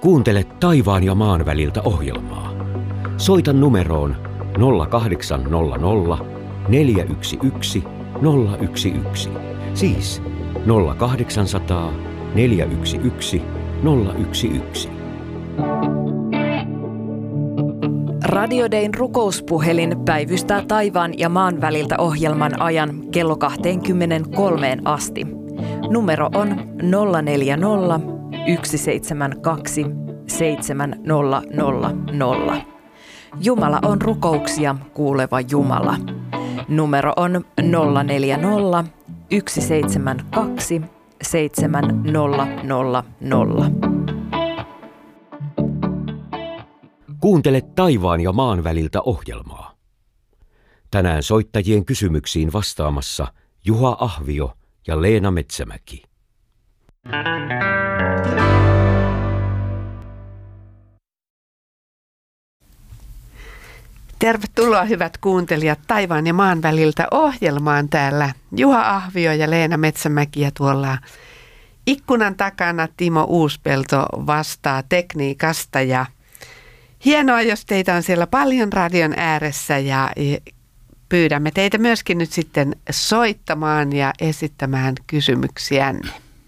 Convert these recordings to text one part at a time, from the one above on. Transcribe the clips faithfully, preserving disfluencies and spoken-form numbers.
Kuuntele taivaan ja maan väliltä ohjelmaa. Soita numeroon nolla kahdeksan nolla nolla neljä yksi yksi nolla yksi yksi. Siis nolla kahdeksansataa neljä yksi yksi nolla yksi yksi. Radio Dayn rukouspuhelin päivystää taivaan ja maan väliltä ohjelman ajan kello kaksikymmentäkolme asti. Numero on nolla neljä nolla yksi seitsemän kaksi seitsemän nolla nolla nolla. Jumala on rukouksia kuuleva Jumala. Numero on nolla neljä nolla yksi seitsemän kaksi seitsemän nolla nolla nolla. Kuuntele taivaan ja maan väliltä ohjelmaa. Tänään soittajien kysymyksiin vastaamassa Juha Ahvio ja Leena Metsämäki. Tervetuloa hyvät kuuntelijat taivaan ja maan väliltä ohjelmaan täällä. Juha Ahvio ja Leena Metsämäki ja tuolla ikkunan takana Timo Uuspelto vastaa tekniikasta. Ja hienoa, jos teitä on siellä paljon radion ääressä ja pyydämme teitä myöskin nyt sitten soittamaan ja esittämään kysymyksiänne.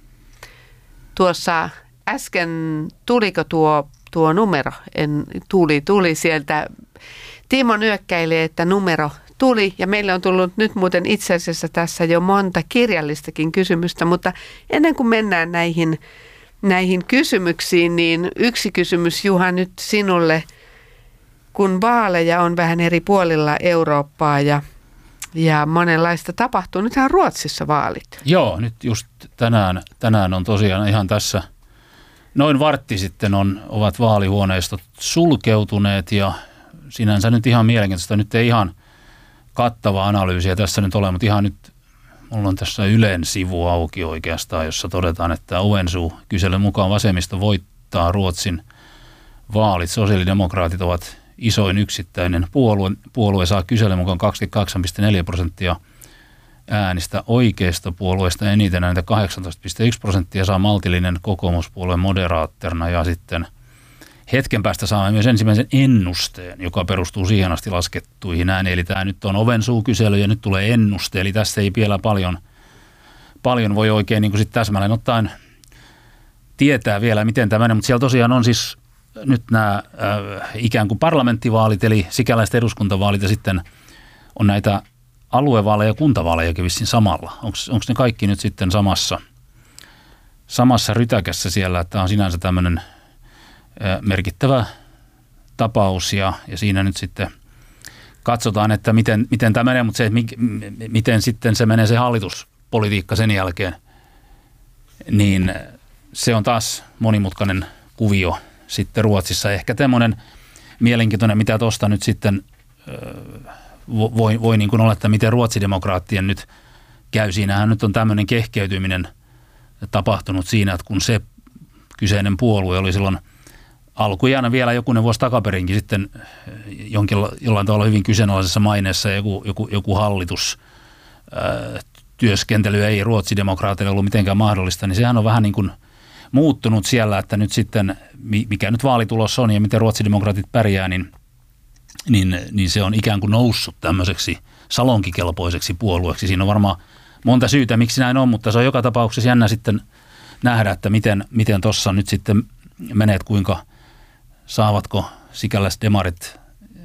Tuossa äsken tuliko tuo, tuo numero? En, tuli, tuli sieltä. Timo nyökkäili, että numero tuli ja meille on tullut nyt muuten itse asiassa tässä jo monta kirjallistakin kysymystä, mutta ennen kuin mennään näihin, näihin kysymyksiin, niin yksi kysymys Juha nyt sinulle, kun vaaleja on vähän eri puolilla Eurooppaa ja, ja monenlaista tapahtuu. Nythän on Ruotsissa vaalit. Joo, nyt just tänään, tänään on tosiaan ihan tässä noin vartti sitten on, ovat vaalihuoneistot sulkeutuneet ja sinänsä nyt ihan mielenkiintoista. Nyt ei ihan kattava analyysiä tässä nyt ole, mutta ihan nyt mulla on tässä Ylen sivu auki oikeastaan, jossa todetaan, että Ovensuu kyselyn mukaan vasemmisto voittaa Ruotsin vaalit. Sosiaalidemokraatit ovat isoin yksittäinen puolue. Puolue saa kyselyn mukaan kaksikymmentäkaksi pilkku neljä prosenttia äänistä, oikeistopuolueesta eniten näitä kahdeksantoista pilkku yksi prosenttia saa maltillinen kokoomuspuolue moderaatterina ja sitten hetken päästä saamme myös ensimmäisen ennusteen, joka perustuu siihen asti laskettuihin ääniin. Eli tämä nyt on Ovensuu-kysely ja nyt tulee ennuste. Eli tässä ei vielä paljon, paljon voi oikein niin kuin sit täsmälleen ottaen tietää vielä, miten tämä menee. Mutta siellä tosiaan on siis nyt nämä äh, ikään kuin parlamenttivaalit, eli sikäläiset eduskuntavaalit ja sitten on näitä aluevaaleja ja kuntavaalejakin vissiin samalla. Onko ne kaikki nyt sitten samassa, samassa rytäkässä siellä, että on sinänsä tämmöinen merkittävä tapaus ja, ja siinä nyt sitten katsotaan, että miten, miten tämä menee, mutta se, että miten sitten se menee se hallituspolitiikka sen jälkeen, niin se on taas monimutkainen kuvio sitten Ruotsissa. Ehkä tämmöinen mielenkiintoinen, mitä tuosta nyt sitten voi, voi niin kuin olla, että miten ruotsidemokraattien nyt käy. Siinähän nyt on tämmöinen kehkeytyminen tapahtunut siinä, että kun se kyseinen puolue oli silloin alkujaan vielä jokunen vuosi takaperinkin sitten jonkin, jollain tavalla hyvin kyseenalaisessa maineessa ja joku, joku, joku hallitus ää, työskentely ei ruotsidemokraateille ollut mitenkään mahdollista, niin sehän on vähän niin kuin muuttunut siellä, että nyt sitten mikä nyt vaalitulos on ja miten ruotsidemokraatit pärjää, niin, niin, niin se on ikään kuin noussut tämmöiseksi salonkikelpoiseksi puolueeksi. Siinä on varmaan monta syytä, miksi näin on, mutta se on joka tapauksessa jännä sitten nähdä, että miten, miten tuossa nyt sitten menee, kuinka saavatko sikäläiset demarit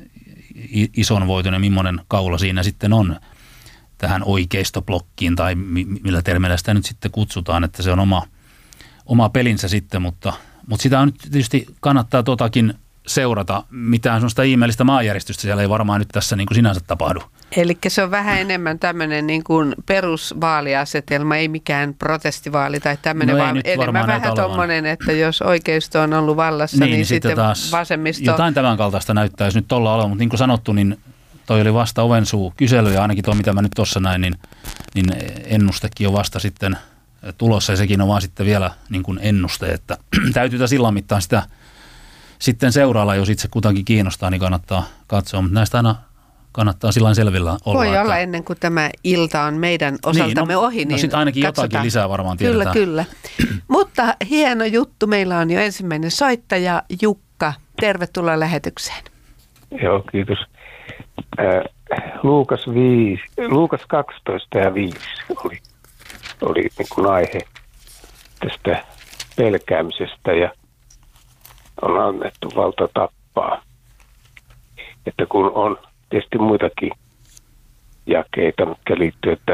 ison voiton ja millainen kaula siinä sitten on tähän oikeistoblokkiin tai millä termeillä sitä nyt sitten kutsutaan, että se on oma, oma pelinsä sitten, mutta, mutta sitä on nyt tietysti kannattaa totakin seurata. Mitään sellaista ihmeellistä maanjäristystä siellä ei varmaan nyt tässä niin kuin sinänsä tapahdu. Eli se on vähän enemmän tämmöinen niin kuin perusvaaliasetelma, ei mikään protestivaali tai tämmöinen, no vaan enemmän vähän tuommoinen, että jos oikeisto on ollut vallassa, niin, niin sitten taas vasemmisto. Jotain tämän kaltaista näyttäisi nyt tuolla olevan, mutta niin kuin sanottu, niin toi oli vasta Ovensuu-kysely ja ainakin tuo, mitä mä nyt tuossa näin, niin, niin ennustekin on vasta sitten tulossa ja sekin on vaan sitten vielä niin kuin ennuste, että täytyy tässä illan mittaan sitä sitten seurailla, jos itse kutakin kiinnostaa, niin kannattaa katsoa, mutta näistä aina kannattaa sillain selvillä olla. Voi että... olla ennen kuin tämä ilta on meidän osaltamme niin, no, ohi. Niin no sitten ainakin katsotaan. Jotakin lisää varmaan tiedetään. Kyllä, kyllä. Mutta hieno juttu. Meillä on jo ensimmäinen soittaja, Jukka. Tervetuloa lähetykseen. Joo, kiitos. Äh, Luukas, viisi, Luukas kaksitoista ja viisi oli, oli niin kuin aihe tästä pelkäämisestä ja on annettu valta tappaa. Että kun on tietysti muitakin jakeita, mitkä liittyy, että,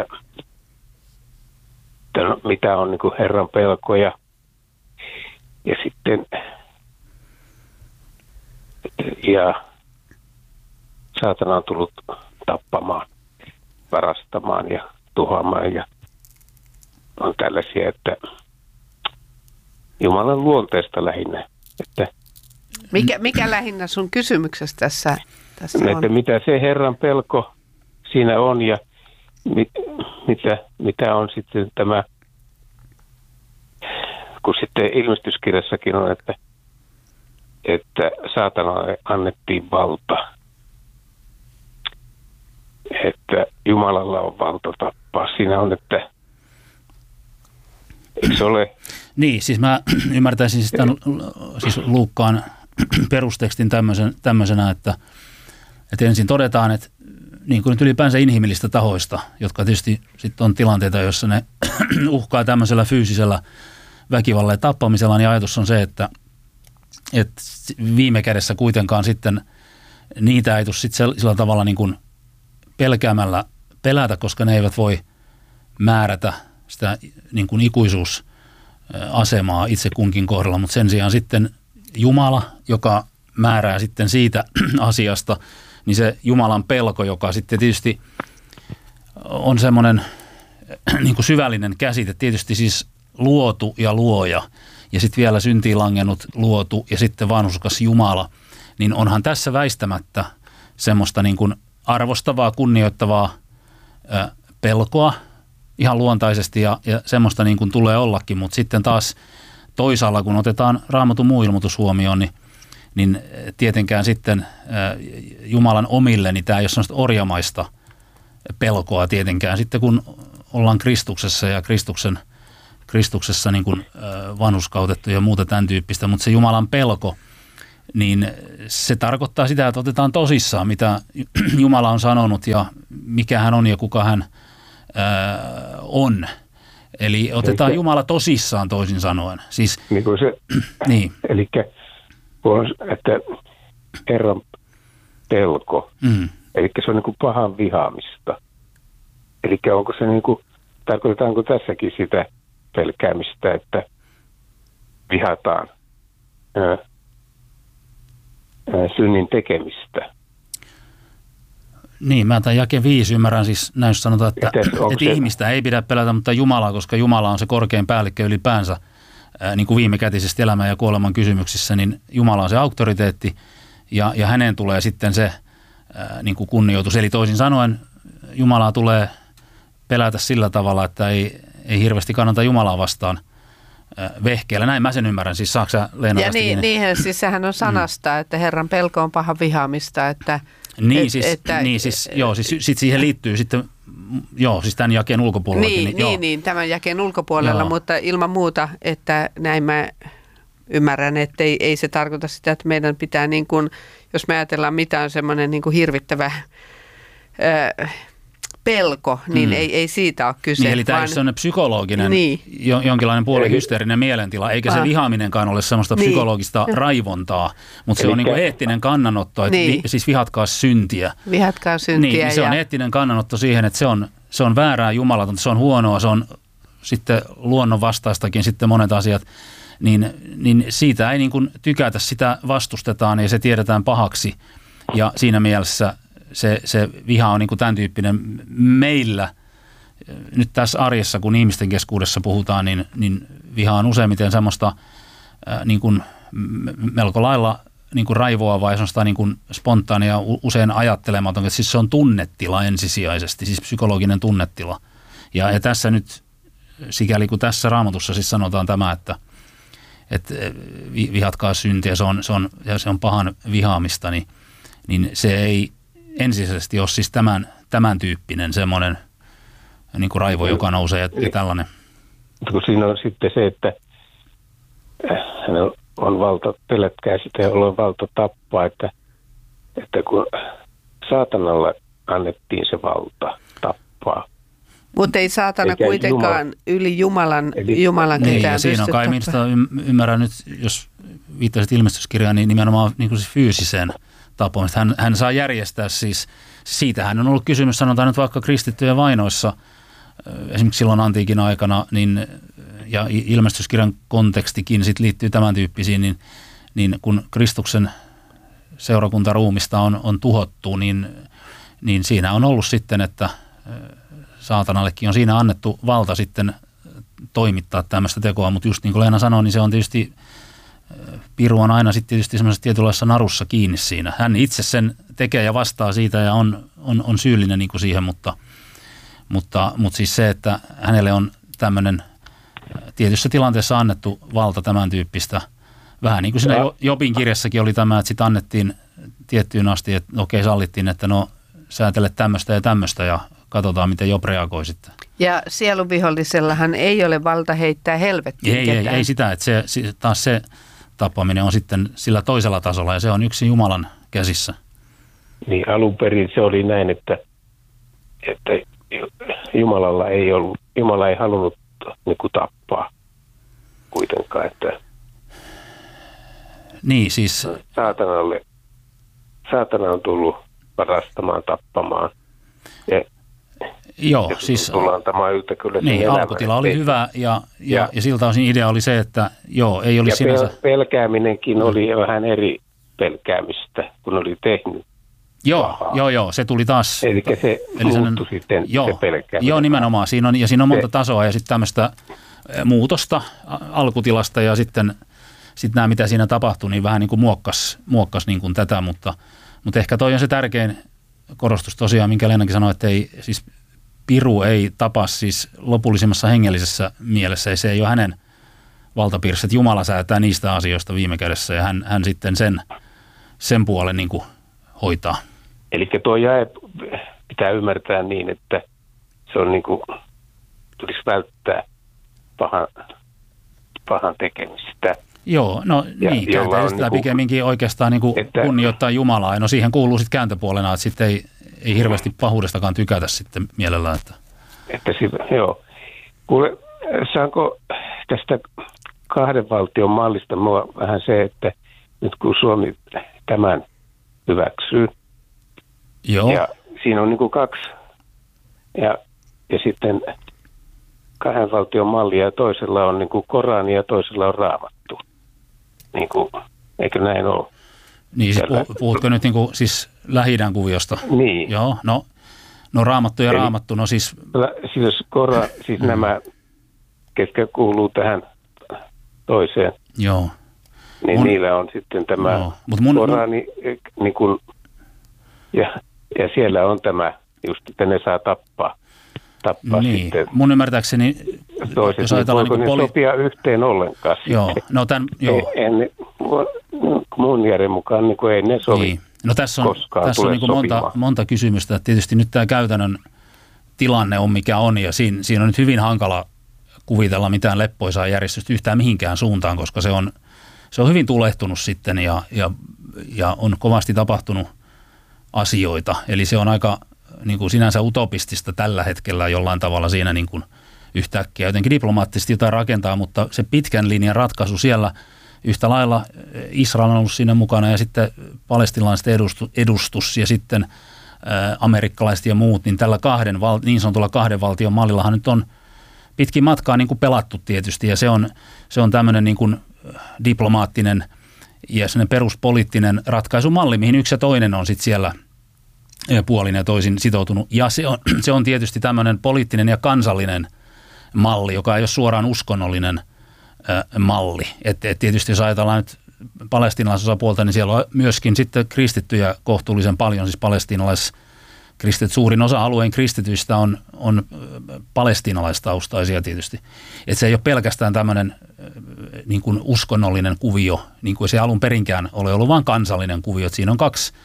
että no, mitä on niin kuin Herran pelko ja, ja sitten ja saatana on tullut tappamaan, varastamaan ja tuhoamaan ja on tällaisia, että Jumalan luonteesta lähinnä. Että mikä, mikä lähinnä sun kysymyksessä tässä, tässä on? Että mitä se Herran pelko siinä on ja mit, mitä, mitä on sitten tämä, kun sitten ilmestyskirjassakin on, että, että saatanalle annettiin valta. Että Jumalalla on valta tappaa. Siinä on, että eikö se ole? Niin, siis mä ymmärtäisin siis, tämän, siis Luukkaan perustekstin tämmöisen, tämmöisenä, että, että ensin todetaan, että niin kuin nyt ylipäänsä inhimillistä tahoista, jotka tietysti sitten on tilanteita, joissa ne uhkaa tämmöisellä fyysisellä väkivallalla ja tappamisella, niin ajatus on se, että, että viime kädessä kuitenkaan sitten niitä ei tule sitten sillä tavalla niin kuin pelkäämällä pelätä, koska ne eivät voi määrätä sitä niin kuin ikuisuusasemaa itse kunkin kohdalla, mutta sen sijaan sitten Jumala, joka määrää sitten siitä asiasta, niin se Jumalan pelko, joka sitten tietysti on semmoinen niin kuin syvällinen käsite, tietysti siis luotu ja luoja, ja sitten vielä syntiin langennut luotu ja sitten vanhurskas Jumala, niin onhan tässä väistämättä semmoista niin kuin arvostavaa, kunnioittavaa ö, pelkoa ihan luontaisesti ja, ja semmoista niin kuin tulee ollakin, mutta sitten taas toisaalla, kun otetaan Raamatun muu ilmoitus huomioon, niin, niin tietenkään sitten ö, Jumalan omille, niin tämä ei ole semmoista orjamaista pelkoa tietenkään. Sitten kun ollaan Kristuksessa ja Kristuksen, Kristuksessa niin kuin ö, vanhurskautettu ja muuta tämän tyyppistä, mutta se Jumalan pelko, niin se tarkoittaa sitä, että otetaan tosissaan, mitä Jumala on sanonut ja mikä hän on ja kuka hän ää, on. Eli otetaan Elikkä, Jumala tosissaan toisin sanoen. Siis, niin kuin se, niin. Eli että Herran pelko, mm. eli se on niin kuin pahan vihaamista. Eli onko se niin kuin, tarkoitetaanko tässäkin sitä pelkäämistä, että vihataan ää, synnin tekemistä. Niin, mä tämän jakeen viisi ymmärrän siis näin sanotaan, että, että, että se ihmistä ei pidä pelätä, mutta Jumalaa, koska Jumala on se korkein päällikkö ylipäänsä ää, niin kuin viimekätisesti elämän ja kuoleman kysymyksissä, niin Jumala on se auktoriteetti ja, ja hänen tulee sitten se ää, niin kuin kunnioitus. Eli toisin sanoen Jumalaa tulee pelätä sillä tavalla, että ei, ei hirveästi kannata Jumalaa vastaan vehkeellä. Näin mä sen ymmärrän. Siis saako sä, Leena, ja niin, niinhän siis sehän on sanasta, mm. että Herran pelko on pahan vihaamista. Että, niin, et, siis, että, niin siis, joo, siis sit siihen liittyy sitten, joo, siis tämän jakeen ulkopuolella. Niin, niin, niin, niin, tämän jakeen ulkopuolella, joo. Mutta ilman muuta, että näin mä ymmärrän, että ei, ei se tarkoita sitä, että meidän pitää niin kuin, jos me ajatellaan mitä on semmoinen niin kuin hirvittävä Öö, pelko, niin mm. ei, ei siitä ole kyse. Niin, eli tämä vaan, on sellainen psykologinen, niin. jonkinlainen puolen hysteerinen mielentila, eikä ah. se vihaaminenkaan ole sellaista niin. psykologista raivontaa, mutta se on niin kuin eettinen kannanotto, että niin. vi, siis vihatkaa syntiä. Vihatkaa syntiä. Niin, niin se ja... on eettinen kannanotto siihen, että se on, se on väärää jumalatonta, se on huonoa, se on sitten luonnonvastaistakin sitten monet asiat, niin, niin siitä ei niin kuin tykätä, sitä vastustetaan ja se tiedetään pahaksi ja siinä mielessä Se, se viha on niin kuin tämän tyyppinen meillä, nyt tässä arjessa, kun ihmisten keskuudessa puhutaan, niin, niin viha on useimmiten semmoista ää, niin kuin melko lailla niin kuin raivoavaa ja semmoista niin kuin spontaania, usein ajattelematon, että siis se on tunnetila ensisijaisesti, siis psykologinen tunnetila. Ja, ja tässä nyt, sikäli kun tässä Raamatussa siis sanotaan tämä, että, että vihatkaa syntiä, se on, se on, ja se on pahan vihaamista, niin, niin se ei ensisijaisesti ole siis tämän, tämän tyyppinen semmoinen niin kuin raivo, joka nousee ja, ja tällainen. Kun siinä on sitten se, että hän on valta, pelätkää sitä, jolla on valta tappaa, että, että kun saatanalle annettiin se valta tappaa. Mutta ei saatana eikä kuitenkaan Jumala, yli Jumalan, eli, Jumalan niin, ketään ja siinä on kai, minusta ymmärrän nyt, jos viittasit ilmestyskirjaan, niin nimenomaan niin kuin fyysiseen tappamista. Hän, hän saa järjestää siis, siitähän on ollut kysymys, sanotaan nyt vaikka kristittyjen vainoissa, esimerkiksi silloin antiikin aikana, niin, ja ilmestyskirjan kontekstikin sit liittyy tämän tyyppisiin, niin, niin kun Kristuksen seurakuntaruumista on, on tuhottu, niin, niin siinä on ollut sitten, että saatanallekin on siinä annettu valta sitten toimittaa tämmöistä tekoa, mutta just niin kuin Leena sanoi, niin se on tietysti, piru on aina sitten tietysti semmoisessa tietynlaisessa narussa kiinni siinä. Hän itse sen tekee ja vastaa siitä ja on, on, on syyllinen niin kuin siihen, mutta, mutta, mutta siis se, että hänelle on tämmöinen tietyssä tilanteessa annettu valta tämän tyyppistä, vähän niin kuin siinä Jobin kirjassakin oli tämä, että sitten annettiin tiettyyn asti, että okei sallittiin, että no säätele tämmöistä ja tämmöistä ja katsotaan, miten Job reagoi sitten. Ja sielunvihollisellahan ei ole valta heittää helvettiin ei, ketään. Ei, ei sitä, että se, taas se tappaminen on sitten sillä toisella tasolla ja se on yksin Jumalan käsissä. Niin alun perin se oli näin, että, että Jumalalla ei ollut, Jumala ei halunnut niin kuin tappaa kuitenkaan, että niin siis saatanalle, saatana on tullut varastamaan, tappamaan. Ja joo, siis yltä, niin, alkutila oli hyvä ja, ja, ja, ja siltä osin idea oli se, että joo, ei olisi sinänsä. Pelkääminenkin oli vähän eri pelkäämistä, kun oli tehnyt. Joo, joo, joo, se tuli taas. Eli se muuttui sitten joo, se pelkääminen. Joo, nimenomaan. Siinä on, ja siinä on monta se, tasoa ja sitten tämmöistä muutosta alkutilasta ja sitten sit nämä, mitä siinä tapahtui, niin vähän niin kuin muokkas, muokkas niin kuin tätä, mutta, mutta ehkä toi on se tärkein korostus tosiaan, minkä Leenakin sanoi, että ei, siis piru ei tapa siis lopullisimmassa hengellisessä mielessä, se ei ole hänen valtapiirissä, että Jumala säätää niistä asioista viime kädessä ja hän, hän sitten sen, sen puolen niin kuin hoitaa. Eli tuo jae pitää ymmärtää niin, että se on niin kuin, tulisi välttää pahan, pahan tekemistä. Joo, no ja niin, kääntäisi sitä niin pikemminkin oikeastaan niin kuin että, kunnioittaa Jumalaa. No siihen kuuluu sitten kääntöpuolena, että sitten ei, ei hirveästi pahuudestakaan tykätä sitten mielellään. Että, että sitä, joo. Kuule, saanko tästä kahden valtion mallista mua vähän se, että nyt kun Suomi tämän hyväksyy. Joo. Ja siinä on niin kuin kaksi. Ja, ja sitten kahden valtion mallia ja toisella on niin kuin Korani ja toisella on Raamattu. Niin kuin, eikö näin ole? Niin, siis puhutko nyt niin kuin, siis Lähi-idän kuviosta? Niin. Joo, no, no Raamattu ja Eli, Raamattu, no siis... Siis, Kora, siis mm. nämä, ketkä kuuluu tähän toiseen. Joo. Niin mun, niillä on sitten tämä joo, mun, Korani, mun, niin kuin, ja, ja siellä on tämä, just että ne saa tappaa. tappaa niin, sitten. Mun ymmärtääkseni, toiset, jos ajatellaan... Voiko niin ne poli- sopia yhteen ollenkaan? Joo, no tämän, joo. En, en, mun järjen mukaan niin ei ne sovi niin. No tässä on, tässä on niin monta, monta kysymystä. Tietysti nyt tämä käytännön tilanne on mikä on ja siinä, siinä on nyt hyvin hankala kuvitella mitään leppoisaa järjestystä yhtään mihinkään suuntaan, koska se on, se on hyvin tulehtunut sitten ja, ja, ja on kovasti tapahtunut asioita. Eli se on aika niin kuin sinänsä utopistista tällä hetkellä jollain tavalla siinä niin kuin yhtäkkiä jotenkin diplomaattisesti jotain rakentaa, mutta se pitkän linjan ratkaisu siellä yhtä lailla Israel on ollut siinä mukana ja sitten palestiinalaiset edustus, edustus ja sitten ä, amerikkalaiset ja muut, niin tällä kahden, niin sanotulla kahden valtion mallillahan nyt on pitkin matkaa niin kuin pelattu tietysti ja se on, se on tämmöinen niin kuin diplomaattinen ja sellainen peruspoliittinen ratkaisumalli, mihin yksi ja toinen on sitten siellä puolin ja toisin sitoutunut. Ja se on, se on tietysti tämmöinen poliittinen ja kansallinen malli, joka ei ole suoraan uskonnollinen äh, malli. Et, et tietysti jos ajatellaan nyt palestiinalaisosapuolta, niin siellä on myöskin sitten kristittyjä kohtuullisen paljon, siis palestiinalaiskristityt. Suurin osa alueen kristityistä on, on palestiinalaistaustaisia tietysti. Et se ei ole pelkästään tämmöinen äh, niin kuin uskonnollinen kuvio, niin kuin se alun perinkään ole ollut, vaan kansallinen kuvio. Et siinä on kaksi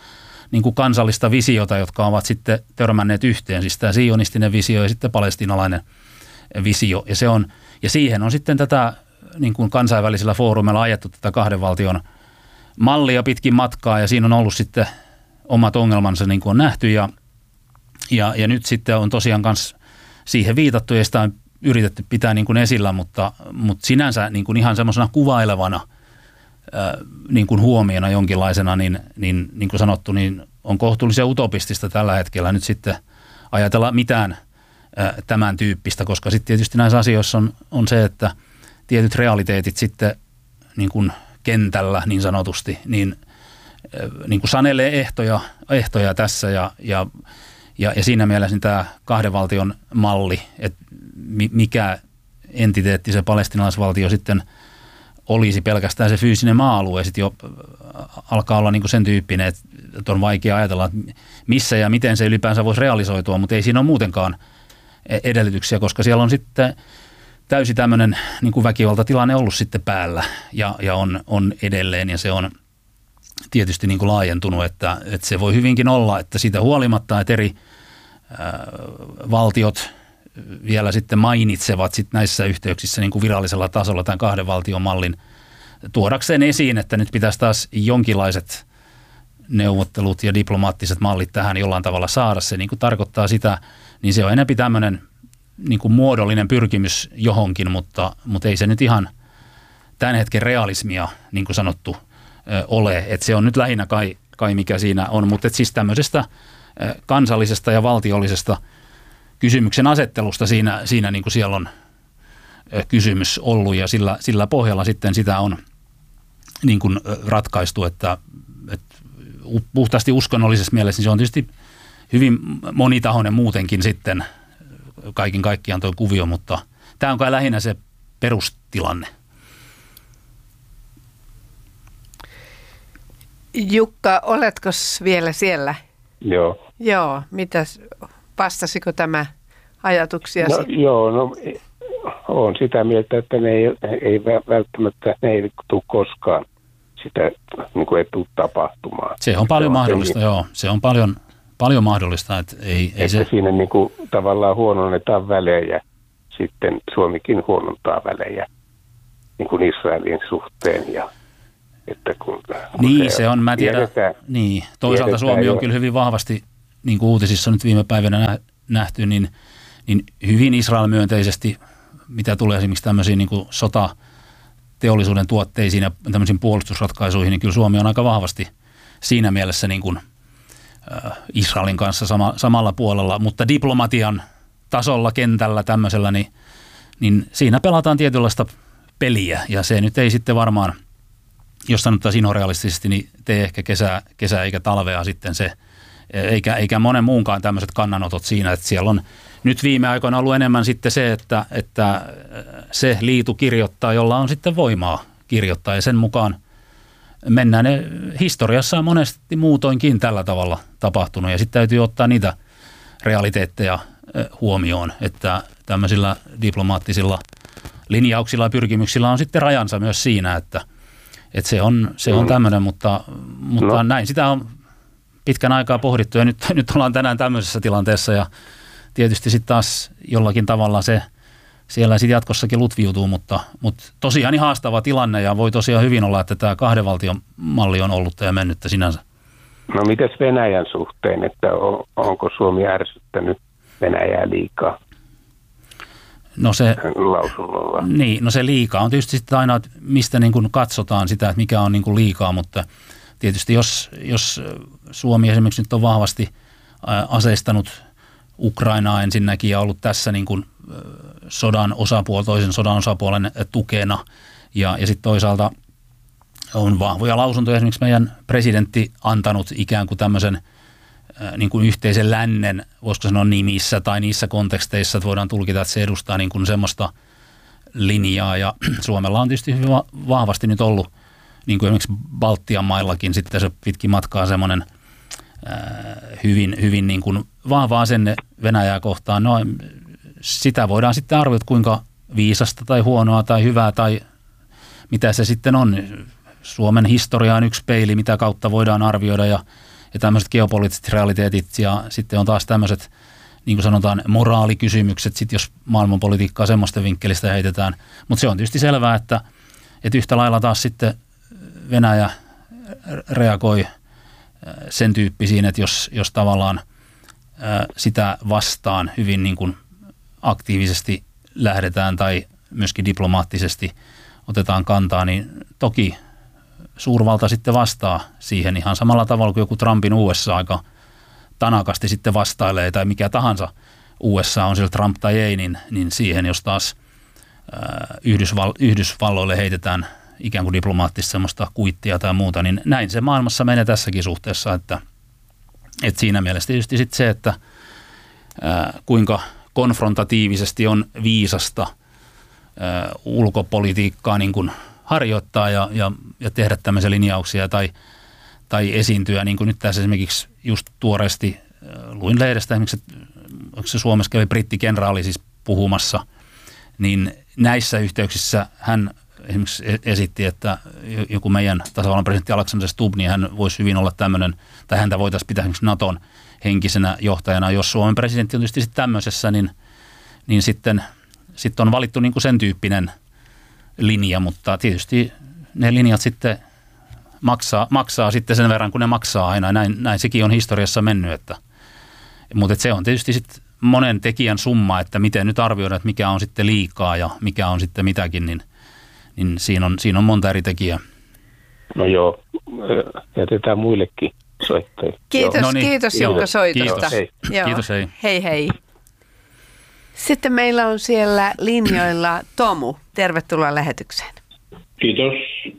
niin kuin kansallista visiota, jotka ovat sitten törmänneet yhteen, siis tämä sionistinen visio ja sitten palestiinalainen visio. Ja, se on, ja siihen on sitten tätä niin kuin kansainvälisillä foorumeilla ajettu tätä kahden valtion mallia pitkin matkaa, ja siinä on ollut sitten omat ongelmansa, niin kuin on nähty, ja, ja, ja nyt sitten on tosiaan myös siihen viitattu, ja sitä on yritetty pitää niin kuin esillä, mutta, mutta sinänsä niin kuin ihan semmoisena kuvailevana ää, niin kuin huomiona jonkinlaisena, niin, niin, niin kuin sanottu, niin on kohtuullisen utopistista tällä hetkellä nyt sitten ajatella mitään ää, tämän tyyppistä, koska sitten tietysti näissä asioissa on, on se, että tietyt realiteetit sitten niin kuin kentällä niin sanotusti, niin, niin kuin sanelee ehtoja, ehtoja tässä ja, ja, ja, ja siinä mielessä niin tämä kahden valtion malli, että mikä entiteetti se palestiinalaisvaltio sitten olisi pelkästään se fyysinen maa-alue, sitten jo alkaa olla niin kuin sen tyyppinen, että on vaikea ajatella, että missä ja miten se ylipäänsä voisi realisoitua, mutta ei siinä ole muutenkaan edellytyksiä, koska siellä on sitten täysi tämmöinen niin kuin väkivaltatilanne ollut sitten päällä ja, ja on, on edelleen, ja se on tietysti niin kuin laajentunut, että, että se voi hyvinkin olla, että siitä huolimatta, että eri ää, valtiot vielä sitten mainitsevat sitten näissä yhteyksissä niin kuin virallisella tasolla tämän kahden valtion mallin tuodakseen esiin, että nyt pitäisi taas jonkinlaiset neuvottelut ja diplomaattiset mallit tähän jollain tavalla saada. Se niin kuin tarkoittaa sitä, niin se on enemmän tämmöinen niin kuin muodollinen pyrkimys johonkin, mutta, mutta ei se nyt ihan tämän hetken realismia, niin kuin sanottu, ole. Että se on nyt lähinnä kai, kai mikä siinä on, mutta siis tämmöisestä kansallisesta ja valtiollisesta kysymyksen asettelusta siinä, siinä niin kuin siellä on kysymys ollut, ja sillä, sillä pohjalla sitten sitä on niin kuin ratkaistu, että, että puhtaasti uskonnollisessa mielessä niin se on tietysti hyvin monitahoinen muutenkin sitten kaiken kaikkiaan tuo kuvio, mutta tämä on kai lähinnä se perustilanne. Jukka, oletko vielä siellä? Joo. Joo, mitäs, vastasiko tämä ajatuksia? No, joo, no olen sitä mieltä, että ne ei, ei välttämättä, ne ei tule koskaan sitä, niin kuin ei tule tapahtumaan. Se on paljon se on mahdollista, se, joo. Se on paljon, paljon mahdollista, että ei, ei että se... siinä niin kuin tavallaan huononnetaan välejä, sitten Suomikin huonontaa välejä niin kuin Israelin suhteen ja että kun, kun niin, se, se on, mä tiedän, tiedetään, niin, toisaalta Suomi on jo kyllä hyvin vahvasti, niin kuin uutisissa nyt viime päivänä nähty, niin, niin hyvin Israel-myönteisesti, mitä tulee esimerkiksi tämmöisiin niin kuin sotateollisuuden tuotteisiin ja tämmöisiin puolustusratkaisuihin, niin kyllä Suomi on aika vahvasti siinä mielessä niin kuin äh, Israelin kanssa sama, samalla puolella, mutta diplomatian tasolla, kentällä tämmöisellä, niin, niin siinä pelataan tietynlaista peliä, ja se nyt ei sitten varmaan, jos sanotaan realistisesti, niin tee ehkä kesää, kesää eikä talvea sitten se, eikä, eikä monen muunkaan tämmöiset kannanotot siinä, että siellä on nyt viime aikoina ollut enemmän sitten se, että, että se liitu kirjoittaa, jolla on sitten voimaa kirjoittaa, ja sen mukaan mennään. Ne historiassa on monesti muutoinkin tällä tavalla tapahtunut, ja sitten täytyy ottaa niitä realiteetteja huomioon, että tämmöisillä diplomaattisilla linjauksilla ja pyrkimyksillä on sitten rajansa myös siinä, että Että se on, se on tämmöinen, mutta, mutta no. näin sitä on pitkän aikaa pohdittu, ja nyt, nyt ollaan tänään tämmöisessä tilanteessa, ja tietysti sitten taas jollakin tavalla se siellä sitten jatkossakin lutviutuu, mutta, mutta tosiaan niin haastava tilanne, ja voi tosiaan hyvin olla, että tämä kahden valtion malli on ollut ja mennyttä sinänsä. No mites Venäjän suhteen, että on, onko Suomi ärsyttänyt Venäjää liikaa? No se, lausunnolla. Niin, no se liikaa on tietysti sitten aina, mistä niin kuin katsotaan sitä, että mikä on niin kuin liikaa, mutta tietysti jos, jos Suomi esimerkiksi nyt on vahvasti aseistanut Ukrainaa ensinnäkin ja ollut tässä niin kuin sodan osapuol, toisen sodan osapuolen tukena, ja, ja sitten toisaalta on vahvoja lausuntoja esimerkiksi meidän presidentti antanut ikään kuin tämmöisen niin kuin yhteisen lännen, voisiko sanoa nimissä tai niissä konteksteissa, että voidaan tulkita, että se edustaa niin kuin semmoista linjaa, ja Suomella on tietysti hyvin vahvasti nyt ollut, niin kuin esimerkiksi Baltian maillakin sitten se pitkin matkaa semmoinen ää, hyvin, hyvin niin kuin vahva asenne Venäjää kohtaan. No sitä voidaan sitten arvioida, kuinka viisasta tai huonoa tai hyvää tai mitä se sitten on. Suomen historia on yksi peili, mitä kautta voidaan arvioida, ja ja tämmöiset geopoliittiset realiteetit ja sitten on taas tämmöiset, niin kuin sanotaan, moraalikysymykset, sit jos maailmanpolitiikkaa semmoista vinkkelistä heitetään. Mutta se on tietysti selvää, että, että yhtä lailla taas sitten Venäjä reagoi sen tyyppisiin, että jos, jos tavallaan sitä vastaan hyvin niin kuin aktiivisesti lähdetään tai myöskin diplomaattisesti otetaan kantaa, niin toki suurvalta sitten vastaa siihen ihan samalla tavalla kuin joku Trumpin U S A aika tanakasti sitten vastailee tai mikä tahansa U S A on siellä Trump tai ei, niin, niin siihen jos taas ää, Yhdysval- Yhdysvalloille heitetään ikään kuin diplomaattista semmoista kuittia tai muuta, niin näin se maailmassa menee tässäkin suhteessa, että, että siinä mielessä tietysti sitten se, että ää, kuinka konfrontatiivisesti on viisasta ää, ulkopolitiikkaa niin kuin harjoittaa ja, ja, ja tehdä tämmöisiä linjauksia tai, tai esiintyä, niin kuin nyt tässä esimerkiksi just tuoreesti ää, luin lehdestä, esimerkiksi, että onko se Suomessa kävi brittikenraali siis puhumassa, niin näissä yhteyksissä hän esimerkiksi esitti, että joku meidän tasavallan presidentti Alexander Stubb, niin hän voisi hyvin olla tämmöinen, tai häntä voitaisiin pitää esimerkiksi Naton henkisenä johtajana. Jos Suomen presidentti on tietysti tämmöisessä, niin, niin sitten, sitten on valittu niin kuin sen tyyppinen linja, mutta tietysti ne linjat sitten maksaa, maksaa sitten sen verran, kun ne maksaa aina. Näin, näin sekin on historiassa mennyt, että, mutta että se on tietysti sitten monen tekijän summa, että miten nyt arvioidaan, että mikä on sitten liikaa ja mikä on sitten mitäkin, niin niin siinä on, siinä on monta eri tekijää. No joo, jätetään muillekin soittajille. Kiitos, no niin, kiitos Jukka soitosta. Kiitos, hei. Joo. Kiitos, hei. Hei hei. Sitten meillä on siellä linjoilla Tomu. Tervetuloa lähetykseen. Kiitos.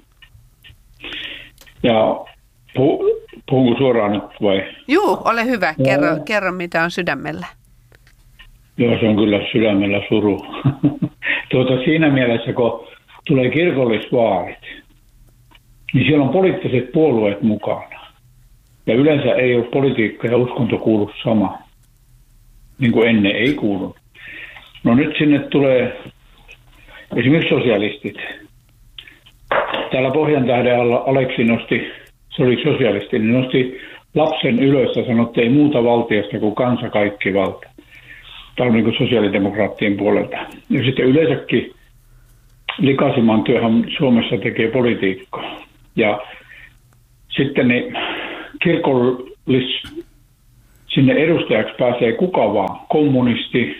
Ja puhu, puhunko suoraan nyt vai? Juu, ole hyvä. Kerro, no. kerro mitä on sydämellä. Joo, se on kyllä sydämellä suru. tuota, siinä mielessä, kun tulee kirkollisvaalit, niin siellä on poliittiset puolueet mukana. Ja yleensä ei ole politiikka ja uskonto kuulu sama, niin kuin ennen ei kuulu. No nyt sinne tulee esimerkiksi sosialistit. Täällä Pohjantähden alla Aleksi nosti, se oli sosialisti, niin nosti lapsen ylös ja sanoi, että ei muuta valtiosta kuin kansa kaikki valta. Tämä on niin kuin sosiaalidemokraattien puolelta. Ja sitten yleensäkin likaisimman työhän Suomessa tekee politiikkaa. Ja sitten niin kirkollis sinne edustajaksi pääsee kuka vaan, kommunisti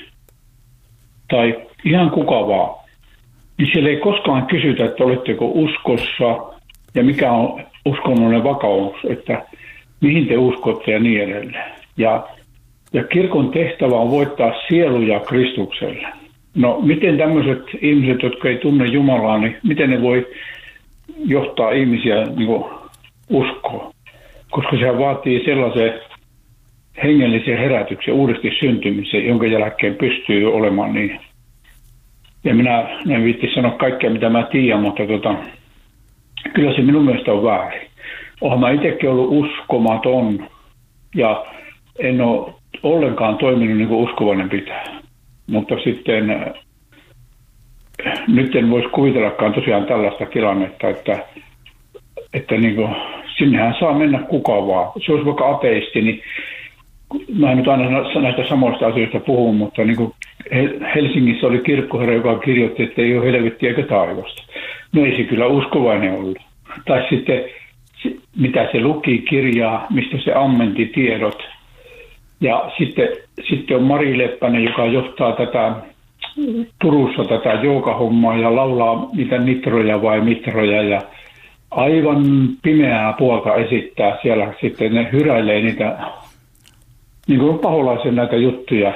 tai ihan kuka vaan. Niin siellä ei koskaan kysytä, että oletteko uskossa ja mikä on uskonnollinen vakaumus, että mihin te uskotte ja niin edelleen. Ja, ja kirkon tehtävä on voittaa sieluja Kristukselle. No miten tämmöiset ihmiset, jotka ei tunne Jumalaa, niin miten ne voi johtaa ihmisiä niin kuin uskoon? Koska se vaatii sellaisen hengellisen herätyksen, uudesti syntymisen, jonka jälkeen pystyy olemaan niin. Ja minä en viitti sanoa kaikkea, mitä mä tiedän, mutta tota, kyllä se minun mielestä on väärin. Olen mä itsekin ollut uskomaton ja en ole ollenkaan toiminut niin kuin uskovainen pitää. Mutta sitten äh, nyt en voisi kuvitellakaan tosiaan tällaista tilannetta, että, että niin kuin, sinnehän saa mennä kuka vaan. Se olisi vaikka ateisti, niin mä en nyt aina näistä samoista asioista puhu, mutta niin kuin Helsingissä oli kirkkoherra, joka kirjoitti, että ei ole helvettiä eikä taivasta. No ei se kyllä uskovainen ollut. Tai sitten mitä se luki kirjaa, mistä se ammenti tiedot. Ja sitten, sitten on Mari Leppänen, joka johtaa tätä Turussa tätä joogahommaa ja laulaa niitä nitroja vai mitroja ja aivan pimeää puolta esittää siellä. Sitten ne hyräilee niitä niin kuin paholaisen näitä juttuja.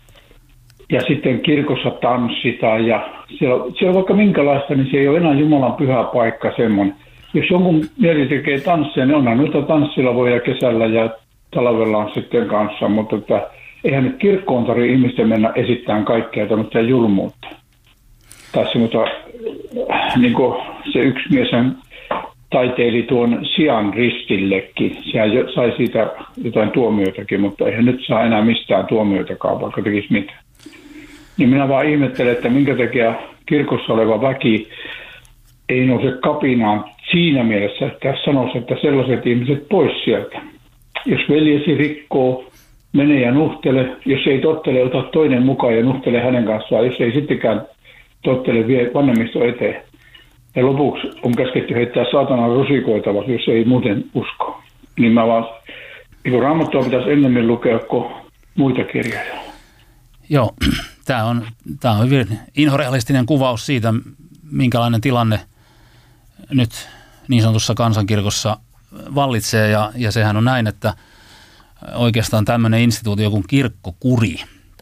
Ja sitten kirkossa tanssitaan ja siellä, siellä on vaikka minkälaista, niin se ei ole enää Jumalan pyhä paikka semmoinen. Jos jonkun mieli tekee tanssia, niin onhan noita tanssilavoja kesällä ja talvella on sitten kanssa, mutta että eihän nyt kirkkoon tarvitse ihmisten mennä esittämään kaikkea tämmöistä julmuutta. Tai semmoista, niin kuin se yksi mies taiteili tuon sian ristillekin. Sehän sai siitä jotain tuomioitakin, mutta eihän nyt saa enää mistään tuomioitakaan, vaikka tekisi mitään. Niin minä vaan ihmettelen, että minkä takia kirkossa oleva väki ei nouse kapinaan siinä mielessä, että sanoisi, että sellaiset ihmiset pois sieltä. jos veljesi rikkoo, mene ja nuhtele. Jos ei tottele, ota toinen mukaan ja nuhtele hänen kanssaan. Jos ei sittenkään tottele, vie vanhemmisto eteen. Ja lopuksi on käsketty heittää saatanan rusikoita, jos ei muuten usko. Niin mä vaan, niin Raamattua pitäisi ennemmin lukea kuin muita kirjoja. Joo, tämä on, tämä on hyvin inhorealistinen kuvaus siitä, minkälainen tilanne nyt niin sanotussa kansankirkossa vallitsee. Ja, ja sehän on näin, että oikeastaan tämmöinen instituutio kuin kirkkokuri,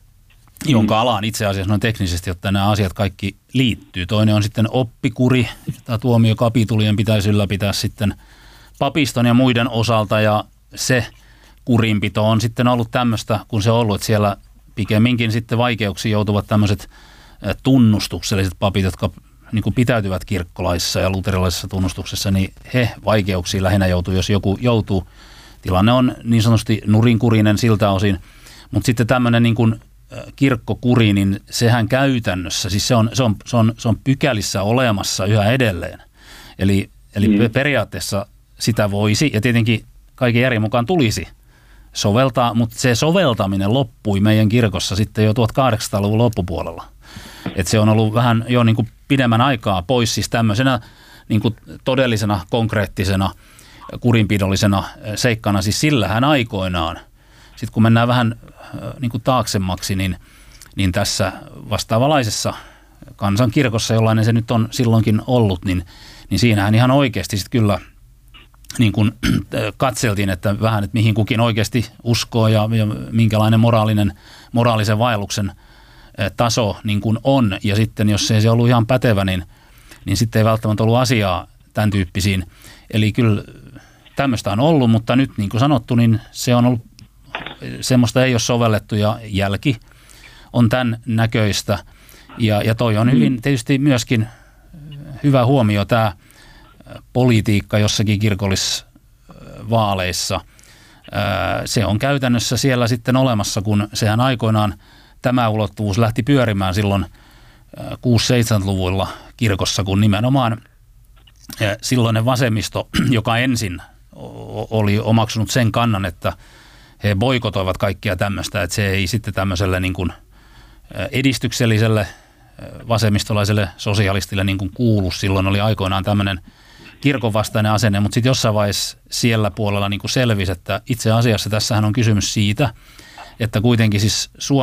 jonka alaan itse asiassa noin teknisesti, jotta nämä asiat kaikki liittyy. Toinen on sitten oppikuri, jota tuomiokapitulien pitäisi ylläpitää sitten papiston ja muiden osalta, ja se kurinpito on sitten ollut tämmöistä, kun se on ollut, että siellä pikemminkin sitten vaikeuksiin joutuvat tämmöiset tunnustukselliset papit, jotka niin kuin pitäytyvät kirkkolaissa ja luterilaisessa tunnustuksessa, niin he vaikeuksiin lähinnä joutuu, jos joku joutuu. Tilanne on niin sanotusti nurinkurinen siltä osin, mutta sitten tämmöinen niin kuin kirkkokuri, niin sehän käytännössä, siis se on, se on, se on, se on pykälissä olemassa yhä edelleen. Eli, eli mm. periaatteessa sitä voisi, ja tietenkin kaiken järjen mukaan tulisi soveltaa, mutta se soveltaminen loppui meidän kirkossa sitten jo tuhatkahdeksansataaluvun loppupuolella. Et se on ollut vähän jo niin kuin pidemmän aikaa pois, siis tämmöisenä niin kuin todellisena, konkreettisena, kurinpidollisena seikkana, siis sillähän aikoinaan, sitten kun mennään vähän niin kuin taaksemmaksi, niin, niin tässä vastaavanlaisessa kansankirkossa, jollainen se nyt on silloinkin ollut, niin, niin siinähän ihan oikeasti sitten kyllä niin kuin katseltiin, että vähän, että mihin kukin oikeasti uskoo ja, ja minkälainen moraalinen, moraalisen vaelluksen taso niin kuin on. Ja sitten jos ei se ollut ihan pätevä, niin, niin sitten ei välttämättä ollut asiaa tämän tyyppisiin. Eli kyllä tämmöistä on ollut, mutta nyt niin kuin sanottu, niin se on ollut, semmoista ei ole sovellettu ja jälki on tämän näköistä. Ja, ja toi on hyvin tietysti myöskin hyvä huomio tämä politiikka jossakin kirkollisvaaleissa. Se on käytännössä siellä sitten olemassa, kun sehän aikoinaan tämä ulottuvuus lähti pyörimään silloin kuusi-seitsemänkymmentäluvuilla kirkossa, kun nimenomaan silloinen vasemmisto, joka ensin oli omaksunut sen kannan, että he boikotoivat kaikkia tämmöistä, että se ei sitten tämmöiselle niin kuin edistykselliselle vasemmistolaiselle sosialistille niin kuin kuulu. Silloin oli aikoinaan tämmöinen kirkon vastainen asenne, mutta sitten jossain vaiheessa siellä puolella niin kuin selvisi, että itse asiassa tässähän on kysymys siitä, että kuitenkin siis Suomi